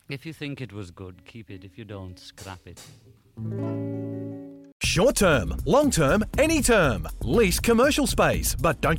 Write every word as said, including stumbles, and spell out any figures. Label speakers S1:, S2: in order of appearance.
S1: If you think it was good, keep it. If you don't, scrap it.
S2: Short term, long term, any term. Lease commercial space, but don't